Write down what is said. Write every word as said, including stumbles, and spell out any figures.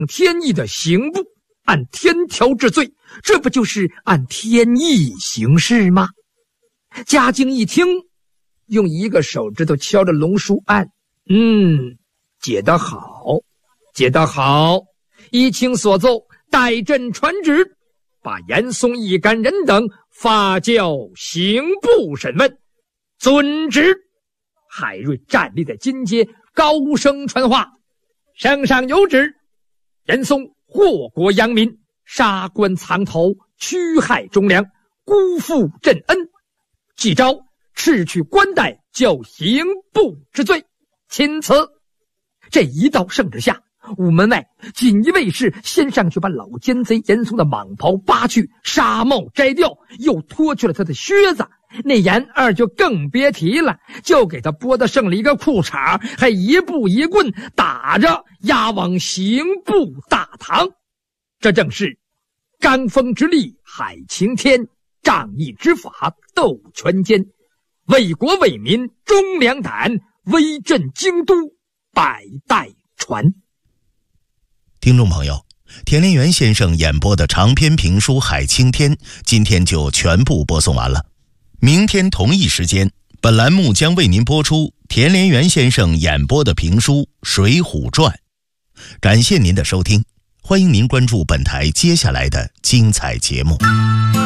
天意的刑部，按天条治罪，这不就是按天意行事吗？嘉靖一听，用一个手指头敲着龙书案，嗯，解得好，解得好，依卿所奏，代朕传旨，把严嵩一干人等发教刑部审问。遵旨。海瑞站立在金阶，高声传话：圣上有旨，严嵩祸国殃民，杀官藏头，驱害忠良，辜负朕恩，即招斥去官带，就刑部之罪。钦此。这一道圣旨下，午门外锦衣卫士先上去把老奸贼严嵩的蟒袍扒去，纱帽摘掉，又脱去了他的靴子。那严二就更别提了，就给他剥的剩了一个裤衩，还一步一棍打着押往刑部大堂。这正是罡风之力海晴天，仗义之法斗权奸，为国为民忠良胆，威震京都百代传。 听众朋友，田连元先生演播的长篇评书《海青天》今天就全部播送完了。明天同一时间，本栏目将为您播出田连元先生演播的评书《水浒传》。感谢您的收听，欢迎您关注本台接下来的精彩节目。